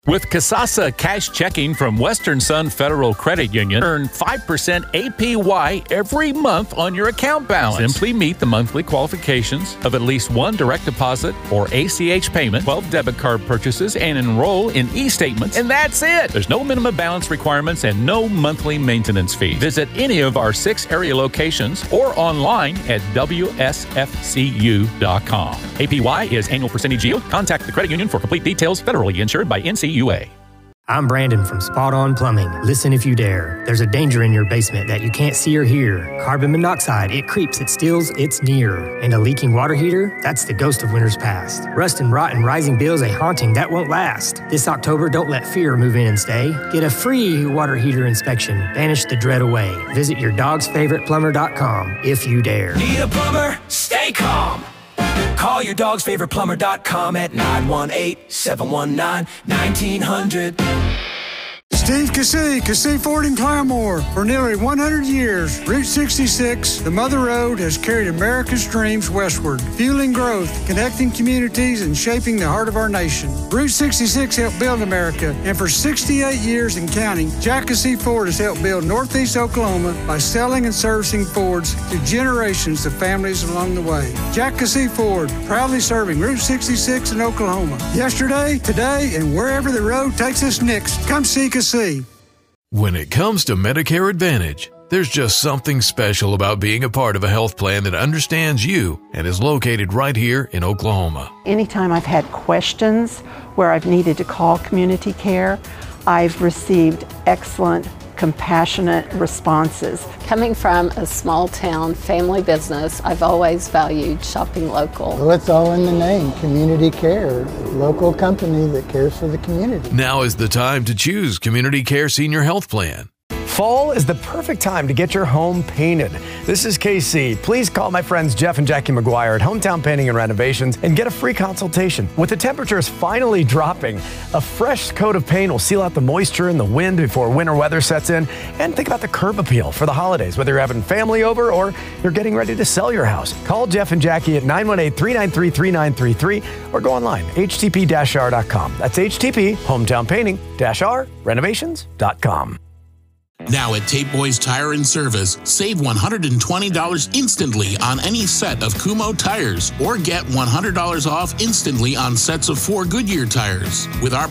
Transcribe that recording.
With Kasasa Cash Checking from Western Sun Federal Credit Union, earn 5% APY every month on your account balance. Simply meet the monthly qualifications of at least one direct deposit or ACH payment, 12 debit card purchases, and enroll in e-statements, and that's it. There's no minimum balance requirements and no monthly maintenance fee. Visit any of our 6 area locations or online at WSFCU.com. APY is annual percentage yield. Contact the credit union for complete details. Federally insured by NCUA. I'm Brandon from Spot On Plumbing. Listen if you dare. There's a danger in your basement that you can't see or hear. Carbon monoxide, it creeps, it steals, it's near. And a leaking water heater, that's the ghost of winters past. Rust and rot and rising bills, a haunting that won't last. This October, don't let fear move in and stay. Get a free water heater inspection. Banish the dread away. Visit your dog's favorite plumber.com if you dare. Need a plumber? Stay calm. Call your dog's favorite plumber.com at 918-719-1900. Steve Cassey Ford in Claremore. For nearly 100 years, Route 66, the Mother Road, has carried America's dreams westward, fueling growth, connecting communities, and shaping the heart of our nation. Route 66 helped build America, and for 68 years and counting, Jack Cassey Ford has helped build Northeast Oklahoma by selling and servicing Fords to generations of families along the way. Jack Cassey Ford, proudly serving Route 66 in Oklahoma. Yesterday, today, and wherever the road takes us next, come see Cassey. When it comes to Medicare Advantage, there's just something special about being a part of a health plan that understands you and is located right here in Oklahoma. Anytime I've had questions where I've needed to call community care, I've received excellent, compassionate responses. Coming from a small town family business, I've always valued shopping local. Well, it's all in the name, Community Care, local company that cares for the community. Now is the time to choose Community Care Senior Health Plan. Fall is the perfect time to get your home painted. This is KC. Please call my friends Jeff and Jackie McGuire at Hometown Painting and Renovations and get a free consultation. With the temperatures finally dropping, a fresh coat of paint will seal out the moisture and the wind before winter weather sets in. And think about the curb appeal for the holidays, whether you're having family over or you're getting ready to sell your house. Call Jeff and Jackie at 918-393-3933 or go online, htp-r.com. That's HTP, Hometown Painting-r-renovations.com. Now at Tape Boys Tire and Service, save $120 instantly on any set of Kumho tires or get $100 off instantly on sets of 4 Goodyear tires. With our